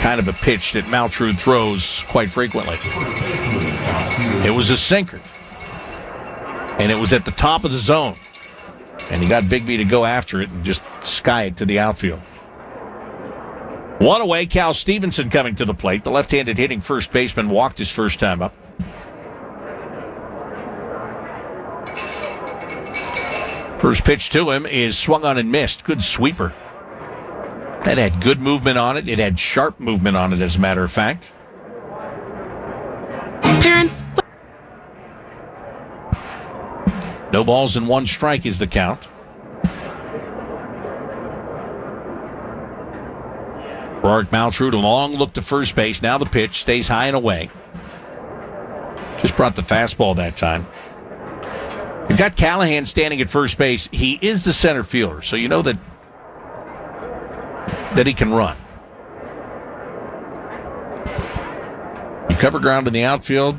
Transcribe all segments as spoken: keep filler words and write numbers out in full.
kind of a pitch that Maltrud throws quite frequently. It was a sinker. And it was at the top of the zone. And he got Bigby to go after it and just sky it to the outfield. One away, Cal Stevenson coming to the plate. The left-handed hitting first baseman walked his first time up. First pitch to him is swung on and missed. Good sweeper. That had good movement on it. It had sharp movement on it, as a matter of fact. Parents. No balls and one strike is the count. Rorik Maltrud, a long look to first base. Now the pitch stays high and away. Just brought the fastball that time. You've got Callahan standing at first base. He is the center fielder, so you know that that he can run. You cover ground in the outfield,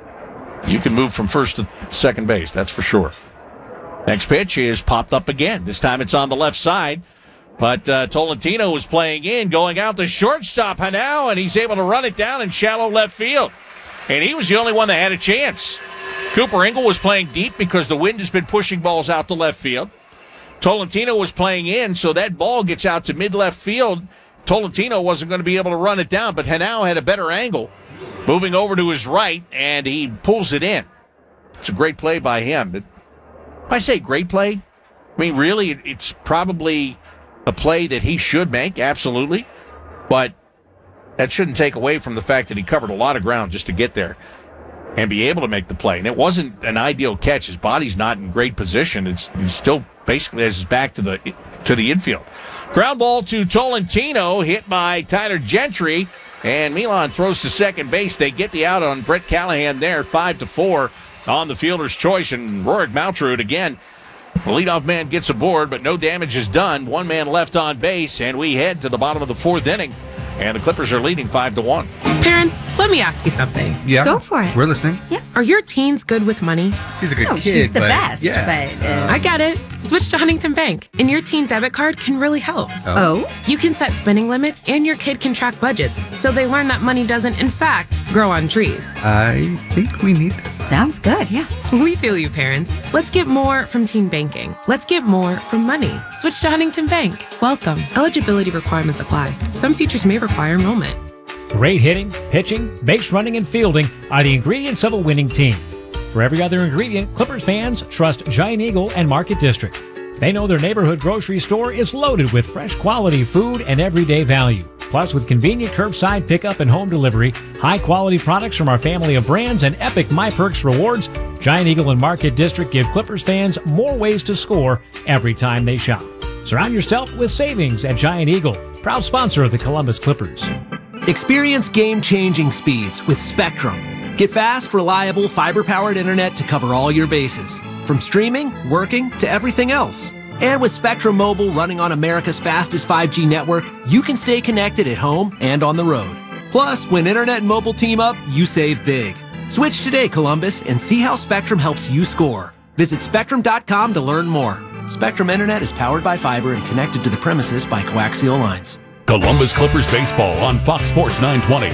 you can move from first to second base, that's for sure. Next pitch is popped up again. This time it's on the left side, but uh, Tolentino was playing in, going out the shortstop now, and he's able to run it down in shallow left field. And he was the only one that had a chance. Cooper Engel was playing deep because the wind has been pushing balls out to left field. Tolentino was playing in, so that ball gets out to mid-left field. Tolentino wasn't going to be able to run it down, but Henao had a better angle, moving over to his right, and he pulls it in. It's a great play by him. But if I say great play, I mean, really, it's probably a play that he should make, absolutely. But that shouldn't take away from the fact that he covered a lot of ground just to get there and be able to make the play. And it wasn't an ideal catch. His body's not in great position. It's, it's still basically has his back to the to the infield. Ground ball to Tolentino, hit by Tyler Gentry, and Milan throws to second base. They get the out on Brett Callahan there, five to four on the fielder's choice, and Rorik Maltrud again. The leadoff man gets aboard, but no damage is done. One man left on base, and we head to the bottom of the fourth inning, and the Clippers are leading five to one. Parents, let me ask you something. Yeah. Go for it. We're listening. Yeah. Are your teens good with money? He's a good No, kid, she's the but best, yeah. but... Uh, I get it. Switch to Huntington Bank, and your teen debit card can really help. oh? You can set spending limits, and your kid can track budgets, so they learn that money doesn't, in fact, grow on trees. I think we need this. Sounds good, yeah. We feel you, parents. Let's get more from teen banking. Let's get more from money. Switch to Huntington Bank. Welcome. Eligibility requirements apply. Some features may require enrollment. Great hitting, pitching, base running, and fielding are the ingredients of a winning team. For every other ingredient, Clippers fans trust Giant Eagle and Market District. They know their neighborhood grocery store is loaded with fresh quality food and everyday value. Plus, with convenient curbside pickup and home delivery, high-quality products from our family of brands, and epic MyPerks rewards, Giant Eagle and Market District give Clippers fans more ways to score every time they shop. Surround yourself with savings at Giant Eagle, proud sponsor of the Columbus Clippers. Experience game-changing speeds with Spectrum. Get fast, reliable, fiber-powered internet to cover all your bases, from streaming, working, to everything else. And with Spectrum Mobile running on America's fastest five G network, you can stay connected at home and on the road. Plus, when internet and mobile team up, you save big. Switch today, Columbus, and see how Spectrum helps you score. Visit Spectrum dot com to learn more. Spectrum Internet is powered by fiber and connected to the premises by coaxial lines. Columbus Clippers baseball on Fox Sports nine twenty.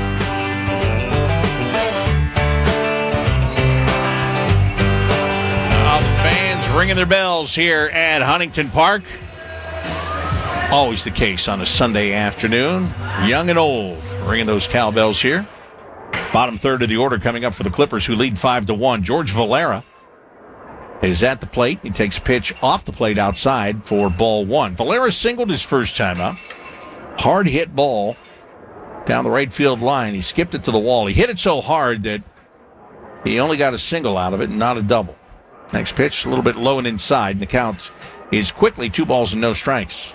Uh, the fans ringing their bells here at Huntington Park. Always the case on a Sunday afternoon. Young and old ringing those cowbells here. Bottom third of the order coming up for the Clippers, who lead five to one. George Valera is at the plate. He takes a pitch off the plate outside for ball one. Valera singled his first time up. Hard hit ball down the right field line. He skipped it to the wall. He hit it so hard that he only got a single out of it and not a double. Next pitch, a little bit low and inside, and the count is quickly two balls and no strikes.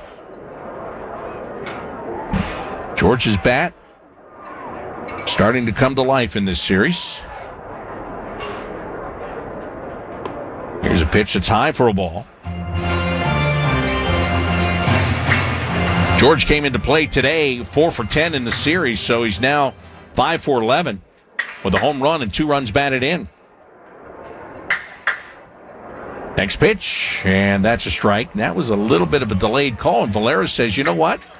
George's bat starting to come to life in this series. Here's a pitch that's high for a ball. George came into play today, four for ten in the series, so he's now five for eleven with a home run and two runs batted in. Next pitch, and that's a strike. That was a little bit of a delayed call, and Valera says, you know what?